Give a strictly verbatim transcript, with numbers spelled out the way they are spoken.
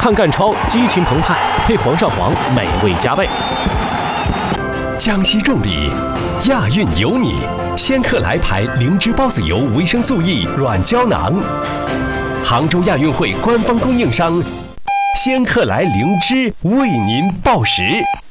看干超激情澎湃，配黄鳝黄美味加倍。 江西重礼，亚运有你。仙客来牌灵芝孢子油维生素 E 软胶囊，杭州亚运会官方供应商，仙客来灵芝为您报时。